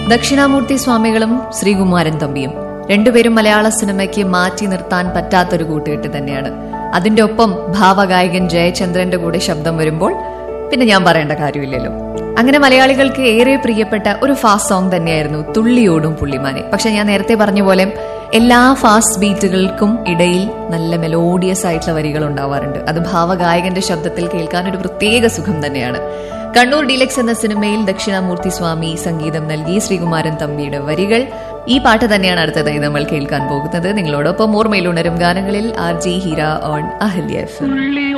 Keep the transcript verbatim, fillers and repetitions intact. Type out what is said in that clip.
ദക്ഷിണാമൂർത്തി സ്വാമികളും ശ്രീകുമാരൻ തമ്പിയും രണ്ടുപേരും മലയാള സിനിമയ്ക്ക് മാറ്റി നിർത്താൻ പറ്റാത്തൊരു കൂട്ടുകെട്ട് തന്നെയാണ്. അതിന്റെ ഒപ്പം ഭാവഗായകൻ ജയചന്ദ്രന്റെ കൂടെ ശബ്ദം വരുമ്പോൾ പിന്നെ ഞാൻ പറയേണ്ട കാര്യമില്ലല്ലോ. അങ്ങനെ മലയാളികൾക്ക് ഏറെ പ്രിയപ്പെട്ട ഒരു ഫാസ്റ്റ് സോങ് തന്നെയായിരുന്നു തുള്ളിയോടും പുള്ളിമാനെ. പക്ഷെ ഞാൻ നേരത്തെ പറഞ്ഞ പോലെ എല്ലാ ഫാസ്റ്റ് ബീറ്റുകൾക്കും ഇടയിൽ നല്ല മെലോഡിയസ് ആയിട്ടുള്ള വരികൾ ഉണ്ടാവാറുണ്ട്. അത് ഭാവഗായകന്റെ ശബ്ദത്തിൽ കേൾക്കാൻ ഒരു പ്രത്യേക സുഖം തന്നെയാണ്. കണ്ണൂർ ഡീലക്സ് എന്ന സിനിമയിൽ ദക്ഷിണാമൂർത്തി സ്വാമി സംഗീതം നൽകി ശ്രീകുമാരൻ തമ്പിയുടെ വരികൾ. ഈ പാട്ട് തന്നെയാണ് അടുത്തതായി നമ്മൾ കേൾക്കാൻ പോകുന്നത്. നിങ്ങളോടൊപ്പം ഓർമ്മയിലുണരും ഗാനങ്ങളിൽ R G Heera on Ahalya F M.